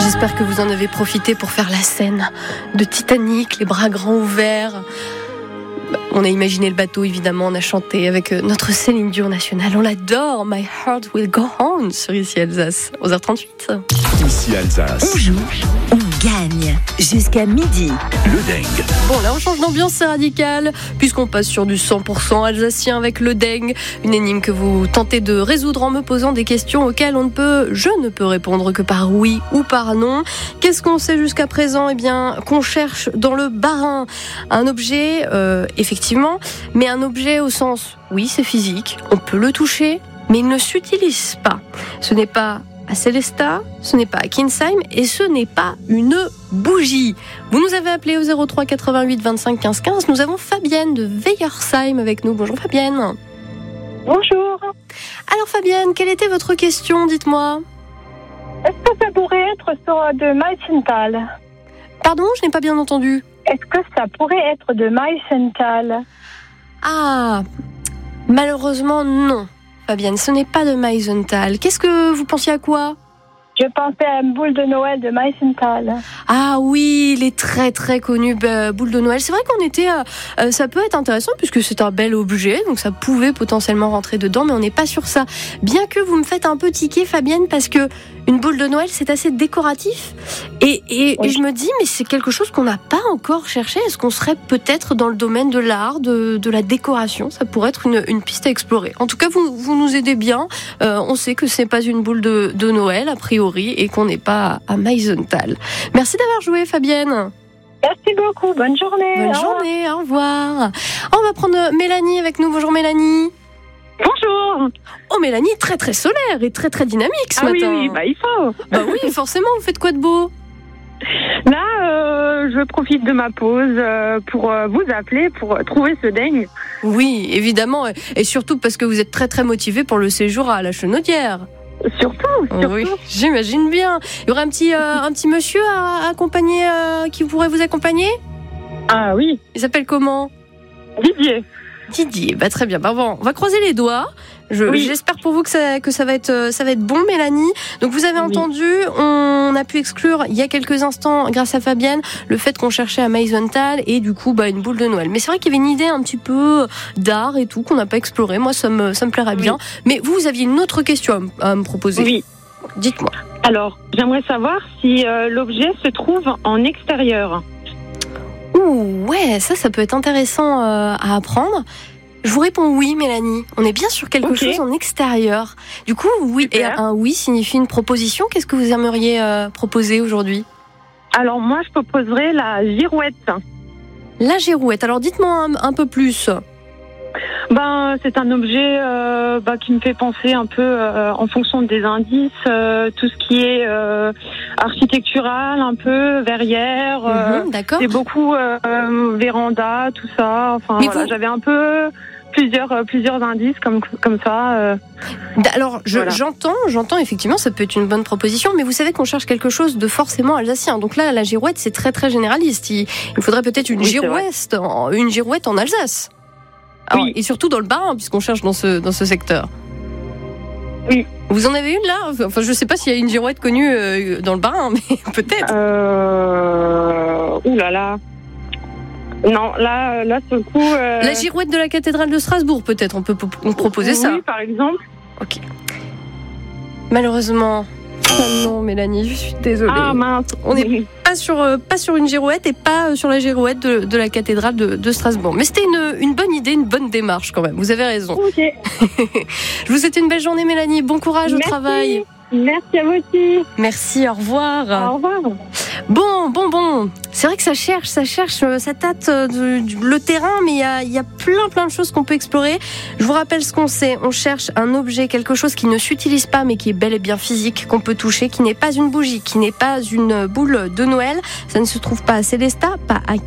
J'espère que vous en avez profité pour faire la scène de Titanic, les bras grands ouverts. On a imaginé le bateau, évidemment, on a chanté avec notre Céline Dion nationale. On l'adore, My Heart Will Go On sur Ici Alsace, 11h38. Ici Alsace. On joue, on gagne, jusqu'à midi. Le Deng. Bon, là on change d'ambiance, c'est radical, puisqu'on passe sur du 100% alsacien avec le Deng. Une énigme que vous tentez de résoudre en me posant des questions auxquelles je ne peux répondre que par oui ou par non. Qu'est-ce qu'on sait jusqu'à présent ? Eh bien, qu'on cherche dans le Bas-Rhin un objet, effectivement, mais un objet au sens, oui, c'est physique, on peut le toucher, mais il ne s'utilise pas. Ce n'est pas à Célestat, ce n'est pas à Kinsheim et ce n'est pas une bougie. Vous nous avez appelé au 03 88 25 15 15. Nous avons Fabienne de Weyersheim avec nous. Bonjour Fabienne. Bonjour. Alors Fabienne, quelle était votre question ? Dites-moi. Est-ce que ça pourrait être de Meisenthal ? Pardon, je n'ai pas bien entendu. Est-ce que ça pourrait être de Meisenthal ? Ah, malheureusement non. Fabienne, ce n'est pas de Meisenthal. Qu'est-ce que vous pensiez à quoi ? Je pensais à une boule de Noël de Meisenthal. Ah oui, les très très connues boules de Noël. C'est vrai qu'on était, ça peut être intéressant puisque c'est un bel objet, donc ça pouvait potentiellement rentrer dedans, mais on n'est pas sur ça. Bien que vous me faites un peu tiquer, Fabienne, parce que une boule de Noël, c'est assez décoratif. Et Oui. je me dis, mais c'est quelque chose qu'on n'a pas encore cherché. Est-ce qu'on serait peut-être dans le domaine de l'art, de la décoration ? Ça pourrait être une piste à explorer. En tout cas, vous nous aidez bien. On sait que c'est pas une boule de Noël, a priori, et qu'on n'est pas à Meisenthal. Merci d'avoir joué, Fabienne. Merci beaucoup. Bonne journée. Bonne journée, au revoir. On va prendre Mélanie avec nous. Bonjour Mélanie. Bonjour. Oh Mélanie, très très solaire et très très dynamique ce matin. Oui, il faut. Bah oui, forcément, vous faites quoi de beau ? Là, je profite de ma pause pour vous appeler pour trouver ce Deng. Oui, évidemment, et surtout parce que vous êtes très très motivé pour le séjour à la Chenaudière. Surtout. Oui, j'imagine bien. Il y aurait un petit monsieur à accompagner, qui pourrait vous accompagner ? Ah oui, Il s'appelle comment ? Didier, bah très bien. Bah bon, on va croiser les doigts. J'espère pour vous que ça va être bon, Mélanie. Donc vous avez entendu, on a pu exclure il y a quelques instants, grâce à Fabienne, le fait qu'on cherchait à Meisenthal et du coup une boule de Noël. Mais c'est vrai qu'il y avait une idée un petit peu d'art et tout qu'on n'a pas exploré. Moi, ça me plairait bien. Mais vous aviez une autre question à me proposer. Oui. Dites-moi. Alors, j'aimerais savoir si l'objet se trouve en extérieur. Ouh, ouais, ça peut être intéressant à apprendre. Je vous réponds oui, Mélanie. On est bien sur quelque chose en extérieur. Du coup, oui, Super. Et un oui signifie une proposition. Qu'est-ce que vous aimeriez proposer aujourd'hui ? Alors, moi, je proposerais la girouette. La girouette. Alors, dites-moi un peu plus. C'est un objet qui me fait penser un peu en fonction des indices, tout ce qui est architectural, un peu verrière. D'accord. C'est beaucoup véranda, tout ça. Enfin, Mais j'avais un peu plusieurs indices comme ça. Alors, j'entends effectivement, ça peut être une bonne proposition, mais vous savez qu'on cherche quelque chose de forcément alsacien. Donc là, la girouette, c'est très très généraliste. Il faudrait peut-être une girouette en Alsace. Alors, et surtout dans le Bas-Rhin, puisqu'on cherche dans ce secteur. Oui. Vous en avez une là ? Enfin, je sais pas s'il y a une girouette connue dans le Bas-Rhin, mais peut-être. Ouh là là. Non, là, ce coup. La girouette de la cathédrale de Strasbourg, peut-être. On peut proposer ça. Oui, par exemple. Ok. Malheureusement. Oh non, Mélanie, je suis désolée. Ah mince. On n'est pas sur une girouette et pas sur la girouette de la cathédrale de Strasbourg. Mais c'était une bonne idée, une bonne démarche quand même. Vous avez raison. Ok. Je vous souhaite une belle journée, Mélanie. Bon courage au travail. Merci à vous aussi. Merci, au revoir. Au revoir. Bon. C'est vrai que ça cherche, ça tâte le terrain, mais il y a plein de choses qu'on peut explorer. Je vous rappelle ce qu'on sait. On cherche un objet, quelque chose qui ne s'utilise pas, mais qui est bel et bien physique, qu'on peut toucher, qui n'est pas une bougie, qui n'est pas une boule de Noël. Ça ne se trouve pas à Célestat, pas à